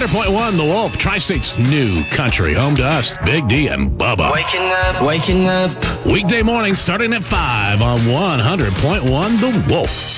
100.1 The Wolf, Tri-State's new country, home to us, Big D and Bubba. Waking up. Weekday morning starting at 5 on 100.1 The Wolf.